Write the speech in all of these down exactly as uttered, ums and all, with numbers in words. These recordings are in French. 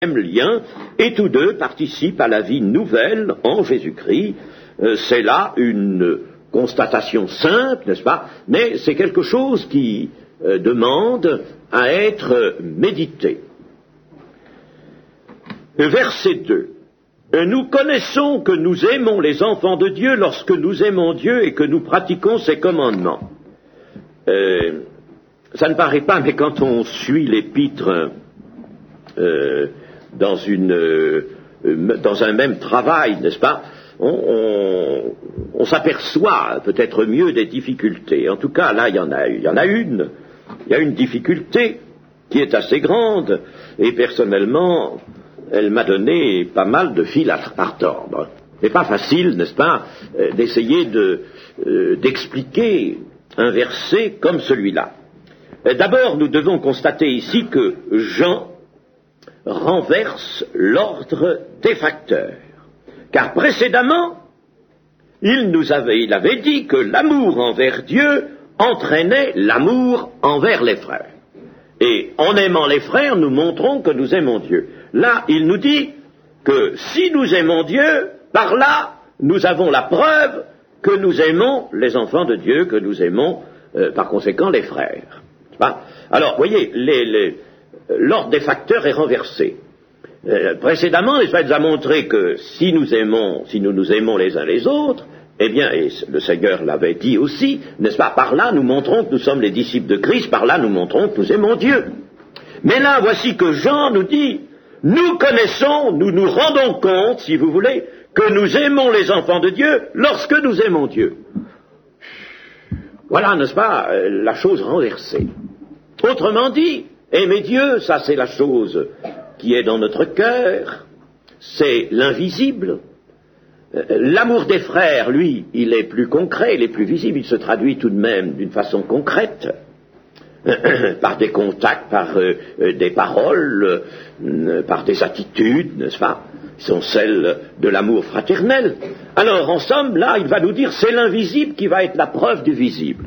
même lien, et tous deux participent à la vie nouvelle en Jésus-Christ. Euh, c'est là une constatation simple, n'est-ce pas? Mais c'est quelque chose qui euh, demande à être médité. Verset deux. Nous connaissons que nous aimons les enfants de Dieu lorsque nous aimons Dieu et que nous pratiquons ses commandements. Euh, ça ne paraît pas, mais quand on suit l'épître euh, dans, une, euh, dans un même travail, n'est-ce pas, on, on, on s'aperçoit peut-être mieux des difficultés. En tout cas, là, il y en a, il y en a une. Il y a une difficulté qui est assez grande, et personnellement, elle m'a donné pas mal de fil à retordre. C'est pas facile, n'est-ce pas, d'essayer de, euh, d'expliquer un verset comme celui-là. D'abord, nous devons constater ici que Jean renverse l'ordre des facteurs. Car précédemment, il nous avait, il avait dit que l'amour envers Dieu entraînait l'amour envers les frères. Et en aimant les frères, nous montrons que nous aimons Dieu. Là, il nous dit que si nous aimons Dieu, par là, nous avons la preuve que nous aimons les enfants de Dieu, que nous aimons, euh, par conséquent, les frères. Alors, voyez, les, les, l'ordre des facteurs est renversé. Euh, précédemment, il nous a montré que si nous aimons, si nous nous aimons les uns les autres, eh bien, et le Seigneur l'avait dit aussi, n'est-ce pas, par là nous montrons que nous sommes les disciples de Christ, par là nous montrons que nous aimons Dieu. Mais là, voici que Jean nous dit, nous connaissons, nous nous rendons compte, si vous voulez, que nous aimons les enfants de Dieu lorsque nous aimons Dieu. Voilà, n'est-ce pas, la chose renversée. Autrement dit, aimer Dieu, ça c'est la chose qui est dans notre cœur, c'est l'invisible. L'amour des frères, lui, il est plus concret, il est plus visible, il se traduit tout de même d'une façon concrète, par des contacts, par euh, des paroles, euh, par des attitudes, n'est-ce pas, qui sont celles de l'amour fraternel. Alors, en somme, là, il va nous dire, c'est l'invisible qui va être la preuve du visible.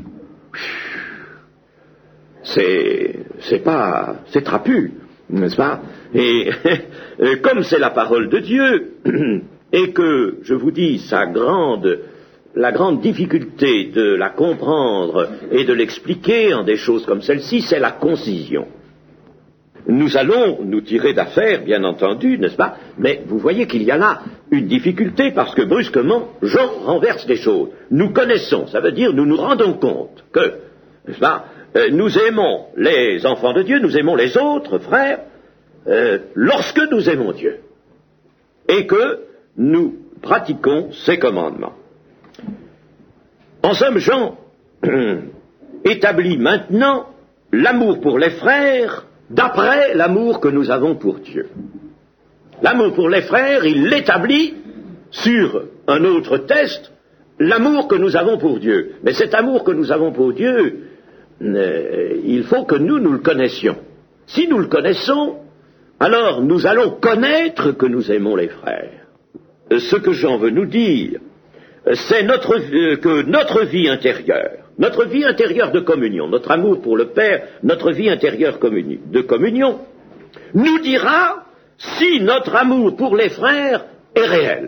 C'est, c'est pas, c'est trapu, n'est-ce pas? Et comme c'est la parole de Dieu, et que, je vous dis, sa grande, la grande difficulté de la comprendre et de l'expliquer en des choses comme celle-ci, c'est la concision. Nous allons nous tirer d'affaire, bien entendu, n'est-ce pas? Mais vous voyez qu'il y a là une difficulté parce que brusquement, Jean renverse les choses. Nous connaissons, ça veut dire nous nous rendons compte que, n'est-ce pas, euh, nous aimons les enfants de Dieu, nous aimons les autres frères, euh, lorsque nous aimons Dieu. Et que nous pratiquons ses commandements. En somme, Jean établit maintenant l'amour pour les frères d'après l'amour que nous avons pour Dieu. L'amour pour les frères, il l'établit sur un autre test, l'amour que nous avons pour Dieu. Mais cet amour que nous avons pour Dieu, euh, il faut que nous, nous le connaissions. Si nous le connaissons, alors nous allons connaître que nous aimons les frères. Ce que Jean veut nous dire, c'est notre, euh, que notre vie intérieure, notre vie intérieure de communion, notre amour pour le Père, notre vie intérieure communi- de communion, nous dira si notre amour pour les frères est réel.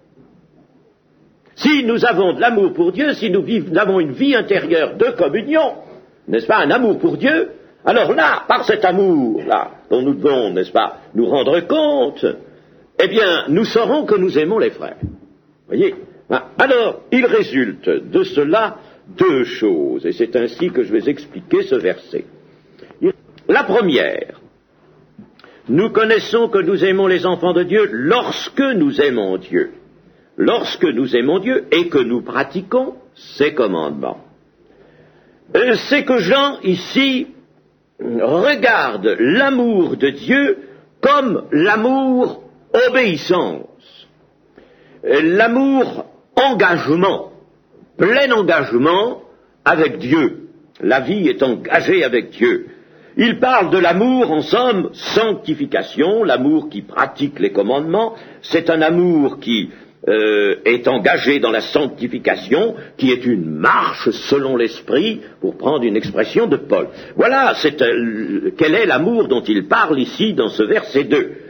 Si nous avons de l'amour pour Dieu, si nous, vive, nous avons une vie intérieure de communion, n'est-ce pas, un amour pour Dieu, alors là, par cet amour-là, dont nous devons, n'est-ce pas, nous rendre compte, eh bien, nous saurons que nous aimons les frères. Voyez? Alors, il résulte de cela deux choses, et c'est ainsi que je vais expliquer ce verset. La première, nous connaissons que nous aimons les enfants de Dieu lorsque nous aimons Dieu. Lorsque nous aimons Dieu et que nous pratiquons ses commandements. C'est que Jean, ici, regarde l'amour de Dieu comme l'amour obéissance, l'amour engagement, plein engagement avec Dieu. La vie est engagée avec Dieu. Il parle de l'amour, en somme, sanctification, l'amour qui pratique les commandements. C'est un amour qui euh, est engagé dans la sanctification, qui est une marche selon l'esprit, pour prendre une expression de Paul. Voilà c'est, euh, quel est l'amour dont il parle ici dans ce verset deux.